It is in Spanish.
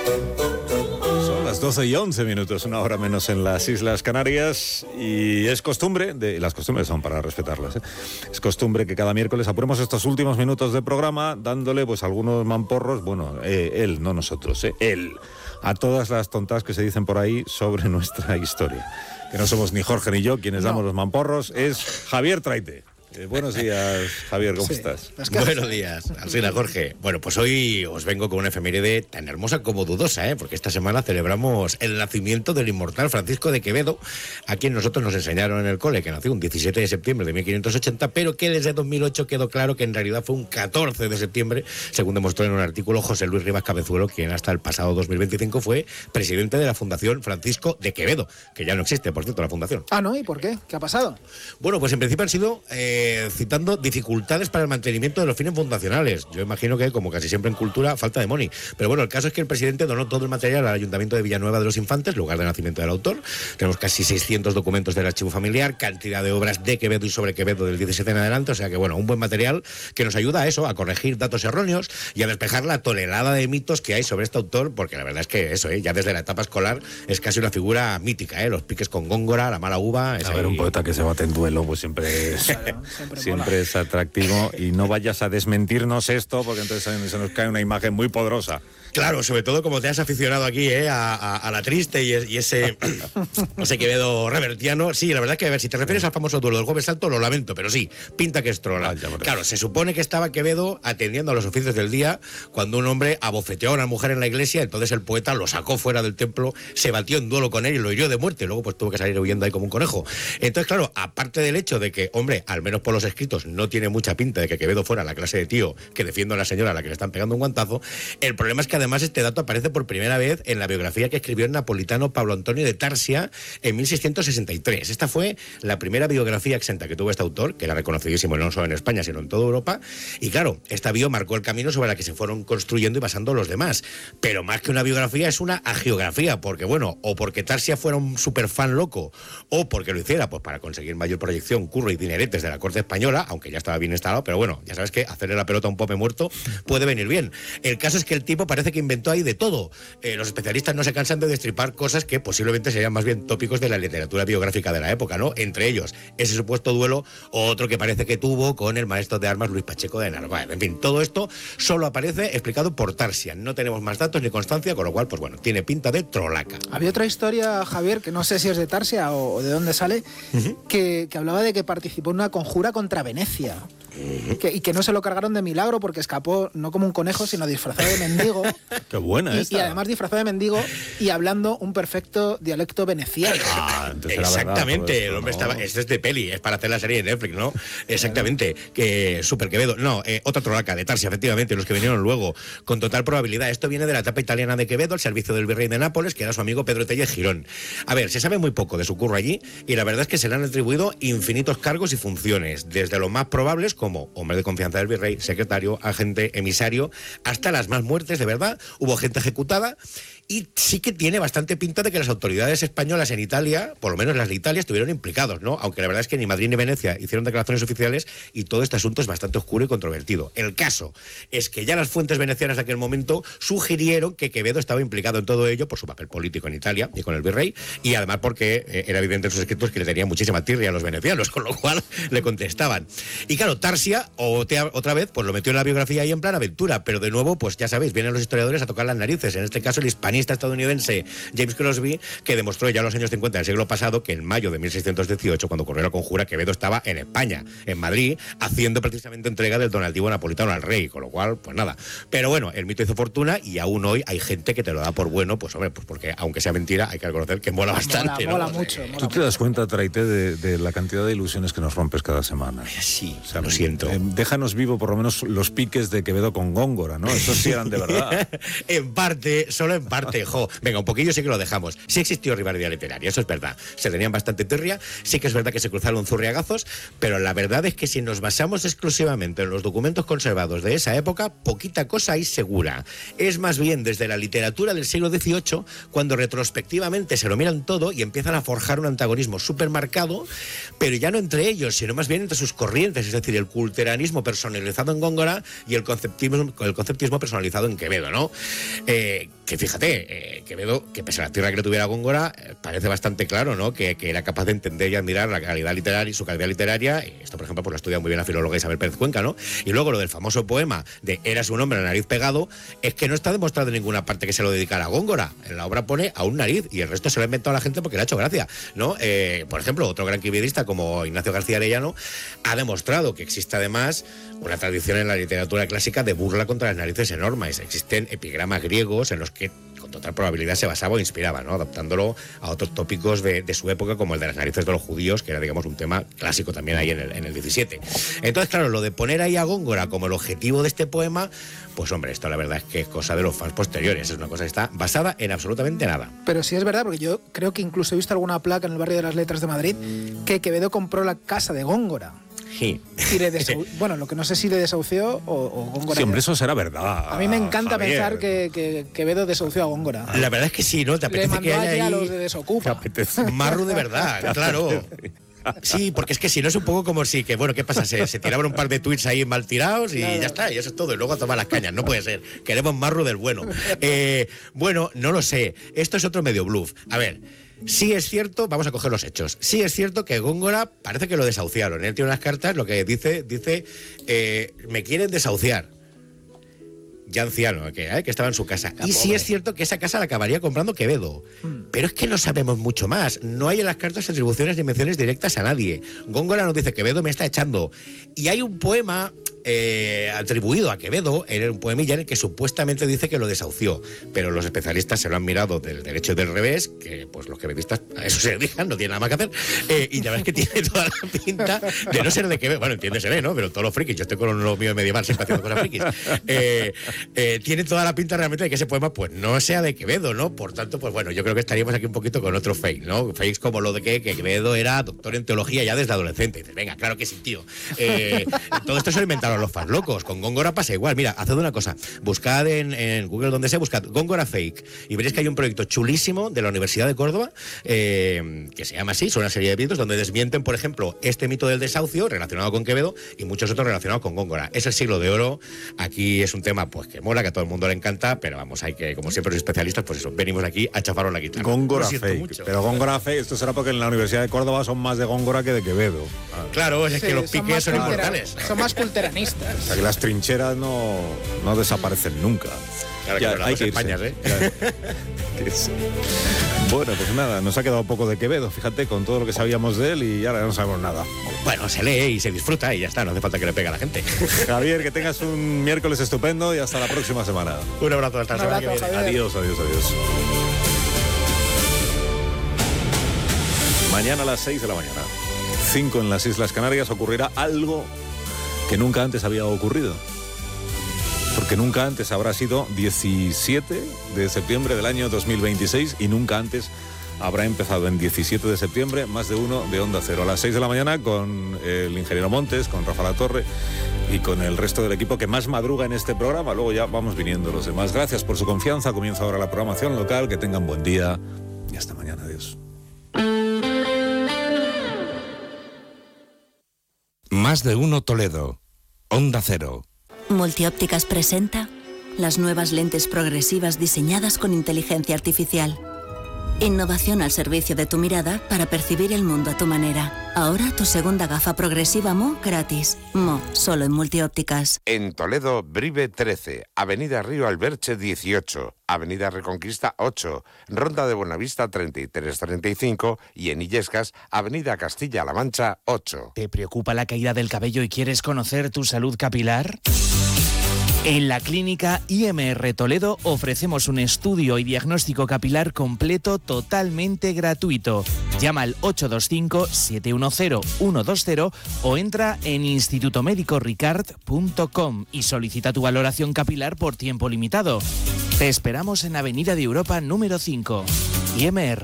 Son las 12:11, una hora menos en las Islas Canarias, y es costumbre, las costumbres son para respetarlas, es costumbre que cada miércoles apuremos estos últimos minutos de programa dándole pues algunos mamporros, él, no nosotros, él, a todas las tontas que se dicen por ahí sobre nuestra historia. Que no somos ni Jorge ni yo quienes damos los mamporros, es Javier Traite. Buenos días, Javier, ¿cómo estás? Buenos días, Alsina, Jorge. Bueno, pues hoy os vengo con una efeméride tan hermosa como dudosa, porque esta semana celebramos el nacimiento del inmortal Francisco de Quevedo, a quien nosotros nos enseñaron en el cole, que nació un 17 de septiembre de 1580, pero que desde 2008 quedó claro que en realidad fue un 14 de septiembre, según demostró en un artículo José Luis Rivas Cabezuelo, quien hasta el pasado 2025 fue presidente de la Fundación Francisco de Quevedo, que ya no existe, por cierto, la fundación. Ah, ¿no? ¿Y por qué? ¿Qué ha pasado? Bueno, pues en principio han sido citando dificultades para el mantenimiento de los fines fundacionales. Yo imagino que, como casi siempre en cultura, falta de money. Pero bueno, el caso es que el presidente donó todo el material al Ayuntamiento de Villanueva de los Infantes, lugar de nacimiento del autor. Tenemos casi 600 documentos del archivo familiar, cantidad de obras de Quevedo y sobre Quevedo del 17 en adelante. O sea que, bueno, un buen material que nos ayuda a eso, a corregir datos erróneos y a despejar la tonelada de mitos que hay sobre este autor, porque la verdad es que eso, ya desde la etapa escolar es casi una figura mítica, los piques con Góngora, la mala uva. A ver, un poeta que se bate en duelo, pues siempre es... Claro, siempre es atractivo, y no vayas a desmentirnos esto, porque entonces se nos cae una imagen muy poderosa. Claro, sobre todo como te has aficionado aquí a la triste y ese Quevedo revertiano. Sí, la verdad es que, a ver, si te refieres al famoso duelo del Jueves Santo, lo lamento, pero sí, pinta que es trola. Claro, se supone que estaba Quevedo atendiendo a los oficios del día cuando un hombre abofeteó a una mujer en la iglesia. Entonces el poeta lo sacó fuera del templo, se batió en duelo con él y lo hirió de muerte. Luego pues tuvo que salir huyendo ahí como un conejo. Entonces, claro, aparte del hecho de que, hombre, al menos por los escritos no tiene mucha pinta de que Quevedo fuera la clase de tío que defiende a la señora a la que le están pegando un guantazo, el problema es que además este dato aparece por primera vez en la biografía que escribió el napolitano Pablo Antonio de Tarsia en 1663. Esta fue la primera biografía exenta que tuvo este autor, que era reconocidísimo no solo en España, sino en toda Europa. Y claro, esta bio marcó el camino sobre la que se fueron construyendo y basando los demás. Pero más que una biografía, es una agiografía, porque bueno, o porque Tarsia fuera un superfan loco, o porque lo hiciera pues para conseguir mayor proyección, curro y dineretes de la corte española, aunque ya estaba bien instalado, pero bueno, ya sabes que hacerle la pelota a un pope muerto puede venir bien. El caso es que el tipo parece que inventó ahí de todo. Los especialistas no se cansan de destripar cosas que posiblemente serían más bien tópicos de la literatura biográfica de la época, ¿no? Entre ellos, ese supuesto duelo, otro que parece que tuvo con el maestro de armas Luis Pacheco de Narváez. En fin, todo esto solo aparece explicado por Tarsia. No tenemos más datos ni constancia, con lo cual, pues bueno, tiene pinta de trolaca. Había otra historia, Javier, que no sé si es de Tarsia o de dónde sale, que hablaba de que participó en una conjura contra Venecia. Y que no se lo cargaron de milagro porque escapó no como un conejo, sino disfrazado de mendigo. ¡Qué buena esta! Y además disfrazado de mendigo y hablando un perfecto dialecto veneciano. Exactamente, verdad, el hombre ¿no? estaba... Este es de peli, es para hacer la serie de Netflix, ¿no? Exactamente, que Super Quevedo. No, otra trolaca de Tarsia, efectivamente, los que vinieron luego, con total probabilidad. Esto viene de la etapa italiana de Quevedo, al servicio del virrey de Nápoles, que era su amigo Pedro Tellez Girón. A ver, se sabe muy poco de su curro allí, y la verdad es que se le han atribuido infinitos cargos y funciones, desde los más probables, como hombre de confianza del virrey, secretario, agente, emisario, hasta las más muertes, de verdad. Hubo gente ejecutada, y sí que tiene bastante pinta de que las autoridades españolas en Italia, por lo menos las de Italia, estuvieron implicados, ¿no? Aunque la verdad es que ni Madrid ni Venecia hicieron declaraciones oficiales, y todo este asunto es bastante oscuro y controvertido. El caso es que ya las fuentes venecianas de aquel momento sugirieron que Quevedo estaba implicado en todo ello por su papel político en Italia y con el virrey, y además porque era evidente en sus escritos que le tenía muchísima tirria a los venecianos, con lo cual le contestaban. Y claro, Tarsia, otra vez, pues lo metió en la biografía ahí en plan aventura, pero de nuevo, pues ya sabéis, vienen los historiadores a tocar las narices. En este caso, el hispanista estadounidense James Crosby, que demostró ya en los años 50 del siglo pasado que en mayo de 1618, cuando ocurrió la conjura, Quevedo estaba en España, en Madrid, haciendo precisamente entrega del donativo napolitano al rey, con lo cual, pues nada. Pero bueno, el mito hizo fortuna, y aún hoy hay gente que te lo da por bueno, pues hombre, pues porque aunque sea mentira, hay que reconocer que mola bastante, ¿no? Mola mucho. ¿Tú te das cuenta, Traite, de la cantidad de ilusiones que nos rompes cada semana? Sí, O sea, lo siento. Déjanos vivo por lo menos los piques de Quevedo con Góngora, ¿no? Esos sí eran de verdad. En parte, solo en parte, jo. Venga, un poquillo sí que lo dejamos. Sí existió rivalidad literaria, eso es verdad. Se tenían bastante tirria, sí que es verdad que se cruzaron zurriagazos, pero la verdad es que si nos basamos exclusivamente en los documentos conservados de esa época, poquita cosa hay segura. Es más bien desde la literatura del siglo XVIII, cuando retrospectivamente se lo miran todo y empiezan a forjar un antagonismo súper marcado, pero ya no entre ellos, sino más bien entre sus corrientes, es decir, el culteranismo personalizado en Góngora y el conceptismo personalizado en Quevedo, ¿no? que fíjate, Quevedo, que pese a la tierra que no tuviera Góngora, parece bastante claro, ¿no? Que era capaz de entender y admirar la calidad literaria, su calidad literaria. Y esto, por ejemplo, pues lo estudia muy bien la filóloga Isabel Pérez Cuenca, ¿no? Y luego lo del famoso poema de Eras un hombre a nariz pegado, es que no está demostrado en ninguna parte que se lo dedicara a Góngora. En la obra pone a un nariz y el resto se lo ha inventado a la gente porque le ha hecho gracia, ¿no? Por ejemplo, otro gran quevedista como Ignacio García Arellano ha demostrado que existe además una tradición en la literatura clásica de burla contra las narices enormes. Existen epigramas griegos en los que con total probabilidad se basaba o inspiraba, ¿no? Adaptándolo a otros tópicos de su época, como el de las narices de los judíos, que era, digamos, un tema clásico también ahí en el 17. Entonces, claro, lo de poner ahí a Góngora como el objetivo de este poema, pues hombre, esto la verdad es que es cosa de los fans posteriores, es una cosa que está basada en absolutamente nada. Pero sí es verdad, porque yo creo que incluso he visto alguna placa en el barrio de las Letras de Madrid que Quevedo compró la casa de Góngora. Sí. Y bueno, lo que no sé si le desahució o Góngora. Sí, hombre, eso será verdad. A mí me encanta Javier. pensar que Quevedo desahució a Góngora. La verdad es que sí, ¿no? Te apetece Le mandó que haya allí a ahí los de Desocupa. marru de verdad, claro. Sí, porque es que si no es un poco como si, que bueno, ¿qué pasa? Se tiraban un par de tweets ahí mal tirados y claro. ya está, y eso es todo. Y luego a tomar las cañas, no puede ser. Queremos marru del bueno. Bueno, no lo sé. Esto es otro medio bluff. A ver, sí es cierto, vamos a coger los hechos. Sí es cierto que Góngora parece que lo desahuciaron. Él tiene unas cartas, lo que dice, me quieren desahuciar. Ya anciano, que estaba en su casa. Y sí es cierto que esa casa la acabaría comprando Quevedo. Pero es que no sabemos mucho más. No hay en las cartas atribuciones ni menciones directas a nadie. Góngora nos dice, Quevedo me está echando. Y hay un poema atribuido a Quevedo, era un poemilla en el que supuestamente dice que lo desahució. Pero los especialistas se lo han mirado del derecho y del revés, que pues los quevedistas a eso se dedican, no tienen nada más que hacer. Y la verdad es que tiene toda la pinta de no ser de Quevedo. Bueno, entiéndese, ¿no? Pero todos los frikis, yo estoy con lo mío medieval siempre haciendo cosas frikis. Tiene toda la pinta realmente de que ese poema pues no sea de Quevedo, ¿no? Por tanto, pues bueno, yo creo que estaríamos aquí un poquito con otro fake, ¿no? Fakes como lo de que Quevedo era doctor en teología ya desde adolescente. Y dices, venga, claro que sí, tío. Todo esto se lo inventaron los fans locos. Con Góngora pasa igual. Mira, haced una cosa. Buscad en Google, donde sea, buscad Góngora Fake y veréis que hay un proyecto chulísimo de la Universidad de Córdoba que se llama así, son una serie de vídeos donde desmienten, por ejemplo, este mito del desahucio relacionado con Quevedo y muchos otros relacionados con Góngora. Es el siglo de oro. Aquí es un tema pues que mola, que a todo el mundo le encanta, pero vamos, hay que, como siempre los especialistas, pues eso, venimos aquí a chafaros la guitarra. Góngora Fake. Pero Góngora Fake, esto será porque en la Universidad de Córdoba son más de Góngora que de Quevedo. Claro, es que los piques son inmortales. Son más culteranistas. O sea, que las trincheras no desaparecen nunca. Claro, que hay que España, ¿eh? Bueno, pues nada, nos ha quedado poco de Quevedo, fíjate, con todo lo que sabíamos de él y ahora no sabemos nada. Bueno, se lee y se disfruta y ya está, no hace falta que le pegue a la gente. Javier, que tengas un miércoles estupendo y hasta la próxima semana. Un abrazo, hasta la semana que viene. Adiós. Mañana a las 6 de la mañana, 5 en las Islas Canarias, ocurrirá algo que nunca antes había ocurrido. Porque nunca antes habrá sido 17 de septiembre del año 2026 y nunca antes habrá empezado en 17 de septiembre más de uno de Onda Cero. A las 6 de la mañana con el ingeniero Montes, con Rafa Latorre y con el resto del equipo que más madruga en este programa. Luego ya vamos viniendo los demás. Gracias por su confianza. Comienza ahora la programación local. Que tengan buen día y hasta mañana. Adiós. Más de uno Toledo. Onda Cero. Multiópticas presenta las nuevas lentes progresivas diseñadas con inteligencia artificial. Innovación al servicio de tu mirada para percibir el mundo a tu manera. Ahora tu segunda gafa progresiva Mo gratis. Mo, solo en Multiópticas. En Toledo, Brive 13, Avenida Río Alberche 18, Avenida Reconquista 8, Ronda de Buenavista 3335 y en Illescas, Avenida Castilla-La Mancha 8. ¿Te preocupa la caída del cabello y quieres conocer tu salud capilar? En la clínica IMR Toledo ofrecemos un estudio y diagnóstico capilar completo totalmente gratuito. Llama al 825-710-120 o entra en institutomedicoricard.com y solicita tu valoración capilar por tiempo limitado. Te esperamos en Avenida de Europa número 5. IMR.